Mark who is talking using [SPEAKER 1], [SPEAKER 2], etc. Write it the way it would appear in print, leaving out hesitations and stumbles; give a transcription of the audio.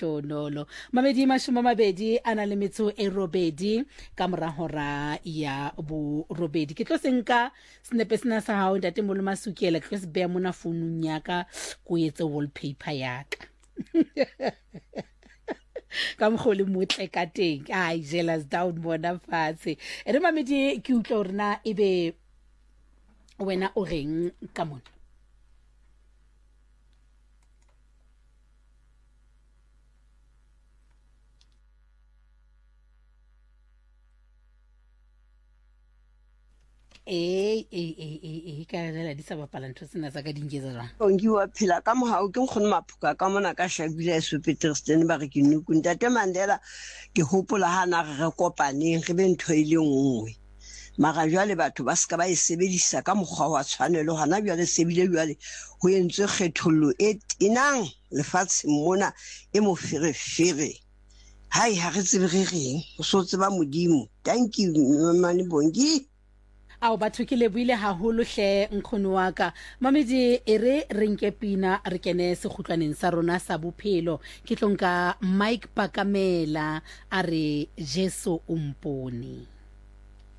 [SPEAKER 1] tlonolo mamedi mashome mabedi ana le metso e robedi ka mora hora ya bo robedi ke tlo senka snepe sena sa hao ntate Mollo Masukela ke se bea mona founung yaka go etse wallpaper yaka ka mkhole motle ka teng ai jealous down bona fatshe re mamedi ke utlwa rena ebe wena o reng ka mona ka rela di sa bapala ntho sena sa ka dingeza jwang
[SPEAKER 2] Ongiwa phela ka mohao ke nkgone maphuka ka mona ka Shabile Peterson ba re ke nuku ntate Mandela ke hopola hana re kopaneng re be ntho ile nngwe mara jwale batho ba ska ba e sebedisa ka mokgwa wa tshwanelo hana jwale sebile jwale ho entswe kgethollo e tenang lefatshe mona e mo ferefere hai ha re tsebe re reng o so tseba modimo thank you mani bongi
[SPEAKER 1] ao batho ke leboile haholo hle nkgono wa ka mamedi e re renke pina re kene sekhutlwaneng sa rona sa bophelo ke tlonka Mike Pakamela a re Jesu umpone